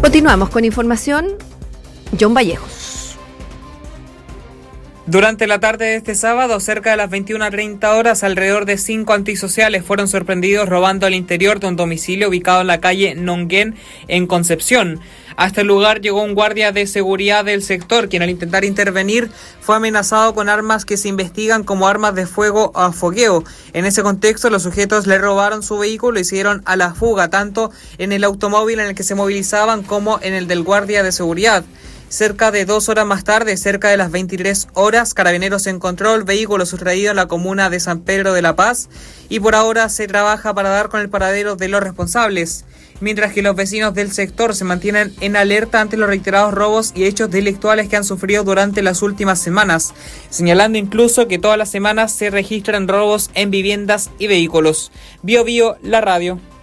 Continuamos con información. John Vallejos. Durante la tarde de este sábado, cerca de las 21:30 horas, alrededor de 5 antisociales fueron sorprendidos robando al interior de un domicilio ubicado en la calle Nonguén, en Concepción. A este lugar llegó un guardia de seguridad del sector, quien al intentar intervenir fue amenazado con armas que se investigan como armas de fuego a fogueo. En ese contexto, los sujetos le robaron su vehículo y hicieron a la fuga, tanto en el automóvil en el que se movilizaban como en el del guardia de seguridad. Cerca de 2 horas más tarde, cerca de las 23 horas, Carabineros encontró el vehículo sustraído en la comuna de San Pedro de la Paz y por ahora se trabaja para dar con el paradero de los responsables, mientras que los vecinos del sector se mantienen en alerta ante los reiterados robos y hechos delictuales que han sufrido durante las últimas semanas, señalando incluso que todas las semanas se registran robos en viviendas y vehículos. Bio, la radio.